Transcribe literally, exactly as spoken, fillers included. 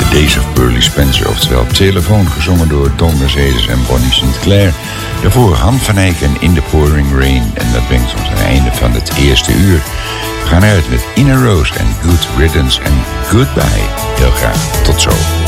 Days of Burley Spencer, oftewel op telefoon, gezongen door Don Mercedes en Bonnie Sinclair. Daarvoor Han van Eyck en In the Pouring Rain. En dat brengt ons aan het einde van het eerste uur. We gaan uit met Ina Rose en Good Riddance en Goodbye. Heel graag. Tot zo.